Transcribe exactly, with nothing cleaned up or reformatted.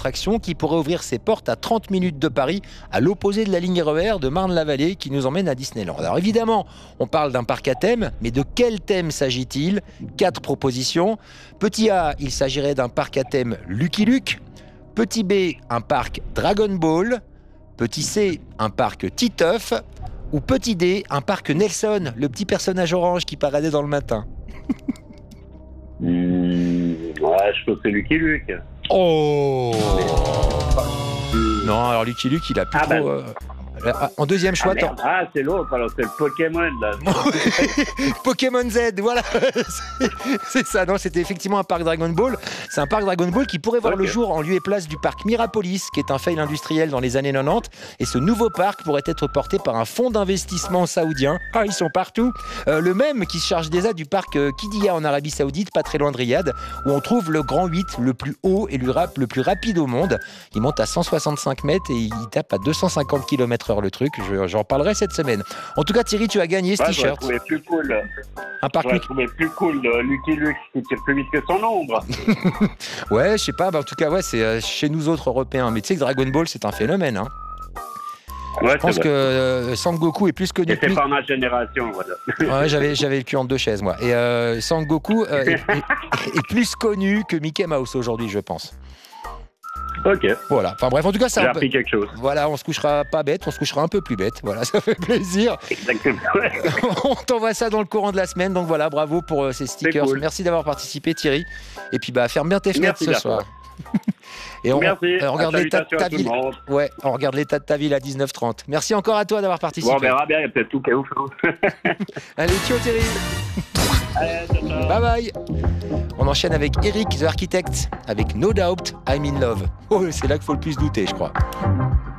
attraction qui pourrait ouvrir ses portes à trente minutes de Paris, à l'opposé de la ligne R E R de Marne-la-Vallée qui nous emmène à Disneyland. Alors évidemment, on parle d'un parc à thème, mais de quel thème s'agit-il? Quatre propositions. Petit A, il s'agirait d'un parc à thème Lucky Luke. Petit B, un parc Dragon Ball. Petit C, un parc Titeuf. Ou petit D, un parc Nelson, le petit personnage orange qui paradait dans le matin. Mmh, ouais, je pense que c'est Lucky Luke. Oh non, alors Lucky Luke, il a plus Ah, trop... bah. euh, En deuxième choix, Ah, merde. Ah, c'est l'autre, alors c'est le Pokémon, là. Pokémon Z, voilà. C'est ça, non, c'était effectivement un parc Dragon Ball. C'est un parc Dragon Ball qui pourrait voir Ok. le jour en lieu et place du parc Mirapolis, qui est un fail industriel dans les années quatre-vingt-dix. Et ce nouveau parc pourrait être porté par un fonds d'investissement saoudien. Ah, ils sont partout. Euh, le même qui se charge déjà du parc euh, Qiddiya en Arabie Saoudite, pas très loin de Riyad, où on trouve le grand huit, le plus haut et le, rap, le plus rapide au monde. Il monte à cent soixante-cinq mètres et il tape à deux cent cinquante kilomètres heure le truc. Je- J'en parlerai cette semaine. En tout cas, Thierry, tu as gagné ce Ouais, je l'aurais t-shirt. trouvé plus cool. Un parc Je l'aurais Lucky- trouvé plus cool, euh, Lucky Luke, qui tire plus vite que son ombre. Ouais, je sais pas, bah en tout cas, ouais, c'est euh, chez nous autres Européens. Mais tu sais que Dragon Ball, c'est un phénomène. Hein. Ouais, Je pense c'est que vrai. euh, Sangoku est plus connu Et que c'est Mi- pas ma génération, voilà. Ouais, j'avais, j'avais le cul entre deux chaises, moi. Et euh, Sangoku euh, est, est- est plus connu que Mickey Mouse aujourd'hui, je pense. Ok, Voilà. Enfin bref, en tout cas, j'ai ça. appris quelque chose. Voilà, on se couchera pas bête, on se couchera un peu plus bête. Voilà, ça fait plaisir. Exactement. On t'envoie ça dans le courant de la semaine. Donc voilà, bravo pour euh, ces stickers. cool. Merci d'avoir participé, Thierry. Et puis, bah, ferme bien tes fenêtres Merci, ce bien soir. sûr. Et on, Merci. euh, on regarde l'état de Salutations ta à tout le ville. monde. Ouais, on regarde l'état de ta ville à dix-neuf heures trente. Merci encore à toi d'avoir participé. Bon, on verra bien, il y a peut-être tout qui est ouf. Allez, ciao Thierry. Allez, ciao, ciao. Bye bye. On enchaîne avec Eric, The Architect, avec No Doubt, I'm in Love. Oh, c'est là qu'il faut le plus douter, je crois.